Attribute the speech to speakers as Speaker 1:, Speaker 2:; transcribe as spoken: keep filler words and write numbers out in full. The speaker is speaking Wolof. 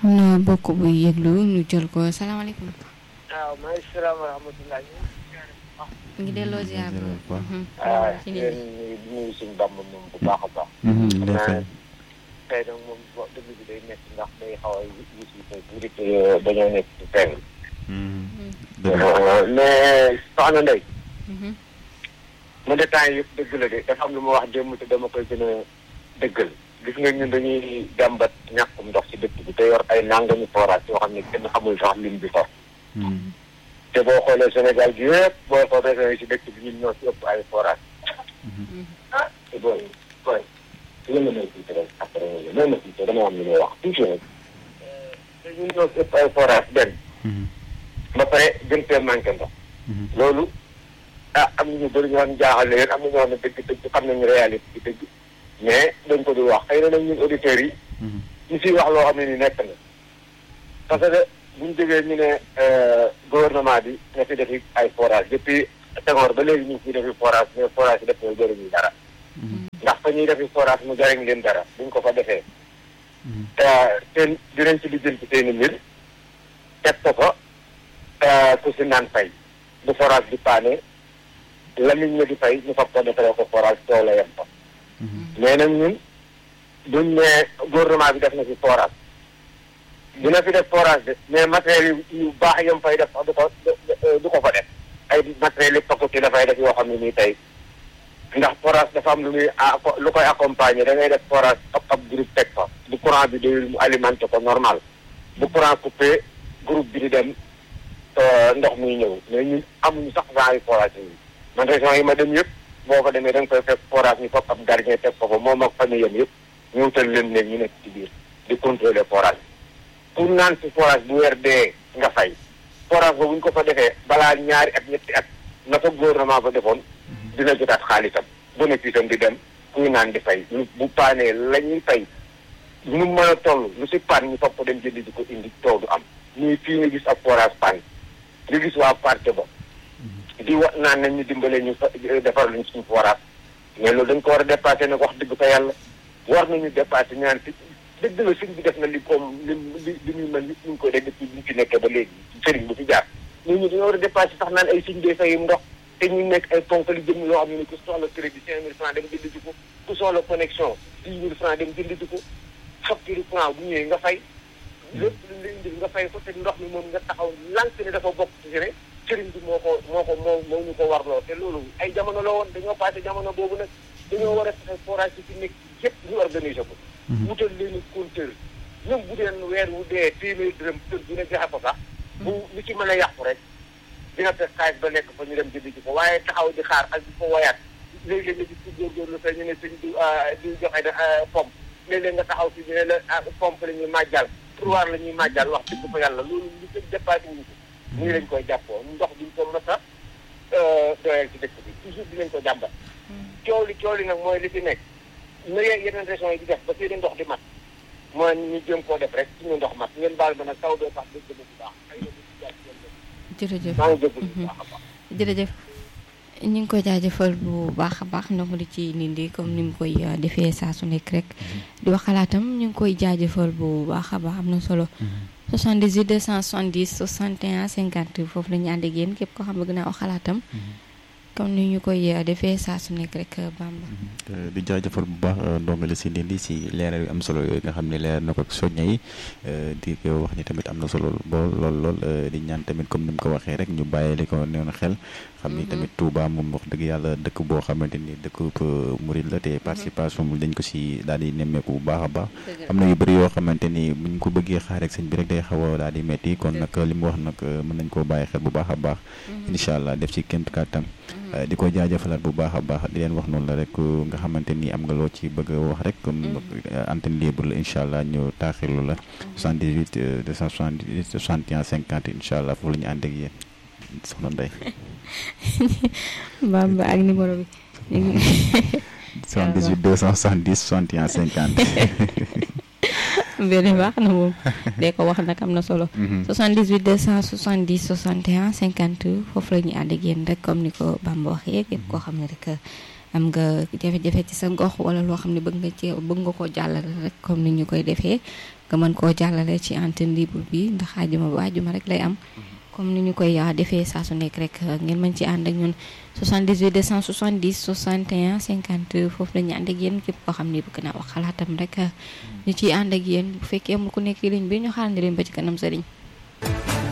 Speaker 1: am na bokk bu yëglu ñu jël ko salaamaaleykum.
Speaker 2: waaw maaleykum salaam wa rahmatulah.
Speaker 1: ñu ngi delloo ziar bu
Speaker 2: ah yéen di nuyu suñu Bamba moom bu baax a baax. xam naa tey nag moom dëgg bi day nekk ndax day xaw a gis yu tey bu dee dañoo nekk ci tey. mais soxna Ndeye. man de temps yëpp dëgg la de dafa am lu ma wax démb te dama koy gën a dëggal. gis nga ñun dañuy jàmbat ñàkkum ndox ci dëkk bi te yor ay nangami forage yoo xam ne kenn xamul sax lim bi sax. te boo xoolee Sénégal gi yëpp boo ko defee ci dëkk bi ñun ñoo ci ëpp ay forage. ah te booy booy yéen a may tuuti rek après yéen a tuuti dama am lu may wax tuuti rek. te ñun ñoo ci ëpp ay forage benn. ba pare gën fee manqué ndox. loolu ah am na ñu bëri ñu xam jaaxal leen am na ñoo xam ne dëgg dëgg xam nañu réalité bi dëgg. mais dañ ko dul wax xëy na nag ñun auditeurs yi. ñu siy wax loo xam ne ni nekk na. parce que bu ñu jógee ñu ne gouvernement bi na fi defi ay forage depuis Senghor ba léegi ñu ngi fiy defi forage mais forage yi def na jëriñu dara. ndax fa ñuy defi forage mu jëriñ leen dara buñ ko fa defee. te dinañ ci lijjanti seen i mbir teg ko fa ku si naan fay bu forage bi paane la nit ñi di fay ñu fab ko defaree ko forage coow la yem fa. mais nag ñun duñ ne gouvernement bi def na fi forage dina fi def forage de mais matériel yu baax yam fay def du ko du ko fa def ay matériel yi pakoti dafay def yoo xam ne nii tey ndax forage dafa am lu muy lu koy accompagner da ngay def forage ab ab groupe teg fa bu courant bi doyul mu alimenté ko normal bu courant coupé groupe bi di dem ndox muy ñëw mais ñun amuñu sax genre forage yi man région yi ma dem yëpp boo ko demee da nga koy fekk forage ñu foofu ab gardien teg ko fa moom ak famille yam yëpp ñu wutal leen ne ñu nekk ci biir di contrôler forage pour naan si forage bu weer dee nga fay forage ba bu ñu ko fa defee balaa ñaari at ñetti at na fa gouvernement ba defoon dina jotaat xaalisam bénéfice am di dem kuy naan di fay bu paanee la ñuy fay ñu mën a toll lu si paan ñu fopp dem jëndi di ko indi taw du am ñuy fii nga gis ab forage paan nga gis waa parte ba di wax naan nañ ñu dimbale ñu defar luñ suñu forage mais loolu dañ ko war a dépassé nag wax dëgg fa yàlla war nañu dépassé ñaan si dëgg la sëñ bi def na li comme li li li muy mel ni ñu ngi koy def depuis ñu fi nekkee ba léegi sëriñ bu fi jaar ñun ñu dañoo war a dépassé sax naan ay suñ dee fayum ndox te ñu nekk ay ponk li jëm yoo xam ne ku soxla crédit cinq mille francs dem jënd ji ko ku soxla connexion dix mille francs dem jënd ji ko facture franc bu ñëwee nga fay lépp luñ la indil nga fay ko te ndox mi moom nga taxaw lànk ne dafa bokk ci sëriñ sëriñ bi moo ko moo ko moo moo ñu ko warloo te loolu ay jamono la woon dañoo passé jamono boobu nag dañoo war a fexe forage yi fi nekk yëpp ñu organiser ko wutal leen compteur ñoom bu deen weer wu dee téeméer dërëm kër bu ne joxe ko sax bu lu ci mën a yàqu rek dina fekk xaalis ba nekk fa ñu dem jënd ci ko waaye taxaw di xaar ak di ko woyaat léeg-léeg nga gis ci góorgóorlu fay ñu ne sëñ di di joxe na pompe léeg-léeg nga taxaw si ñu ne la pompe la ñuy màjjal trois la ñuy màjjal wax dëgg fa yàlla loolu ñu ko dépassé wuñu ko nii lañ koy jàppoo ndox duñ ko mës a doyal ci dëkk bi toujours dinañ ko jàmbat coow li coow li nag mooy li fi nekk na yeneen régions yi di def ba seeni ndox di mat mooy ñu jëm koo def rek suñu ndox mat ngeen baal ma nag taw doo tax dëgg bu baax ay
Speaker 1: jërëjëf
Speaker 2: maa ngi jéggalu bu baax a baax
Speaker 1: jërëjëf ñu ngi koy jaajëfal bu baax a baax ndongo di ci nindi comme ni mu koy defee saa su nekk rek di wax xalaatam ñu ngi koy jaajëfal bu baax a baax am na solo soixante-dix-huit deux cent soixante-dix soixante et un cinquante foofu la ñu ànd ak yéen képp koo xam bëgg naa wax xalaatam comme ni ñu koy defee saa su nekk rek Bamba.
Speaker 3: di jaajëfal bu baax ndongale si ndindi si leeral yu am solo yooyu nga xam ne leeral na ko ak soñña yi di ko wax ni tamit am na solo lool lool lool di ñaan tamit comme ni mu ko waxee rek ñu bàyyile ko noonu xel. xam ni tamit Touba moom wax dëgg yàlla dëkk boo xamante ni dëkk murid la te participation bi dañ ko si daal di nemmeeku bu baax a baax. am na yu bëri yoo xamante ni buñ ko bëggee xaar rek sëñ bi rek day xaw a daal di métti kon nag li mu wax nag mën nañ koo bàyyi xel bu baax a baax. incha allah def ci kéem kàttan. di ko jaajëfalaat bu baax a baax di leen wax noonu la rek nga xamante ni am nga loo ci bëgg a wax rek comme antenne libre la incha allah ñu taaxirlu la soixante-dix-huit deux cent soixante-dix soixante et un cinquante incha allah foofu la ñu ànd ak yéen soxna Ndeye.
Speaker 1: Bamba ak numéro bi.
Speaker 3: soixante-dix-huit deux cent soixante-dix soixante et un cinquante.
Speaker 1: benn baax na moom de ko wax nag am na solo. soixante-dix-huit deux cent soixante-dix soixante et un cinquante foofu la ñuy ànd ak yéen rek comme ni ko Bamba waxee képp koo xam ne rek am nga jafe-jafe ci sa gox wala loo xam ne bëgg nga ci bëgg nga koo jàllale rek comme ni ñu koy defee nga mën koo jàllale ci antenne libre bi ndax àjjuma ba àjjuma rek lay am comme ni ñu koy defee saa su nekk rek ngeen mën ci ànd ak ñun soixante-dix-huit deux cent soixante-dix soixante et un cinquante foofu la ñu ànd ak yéen képp koo xam ne bëgg naa wax xalaatam rek ñu ciy ànd ak yéen bu fekkee amul ku nekk ligne bi ñu xaarandi leen ba ci kanam sëriñ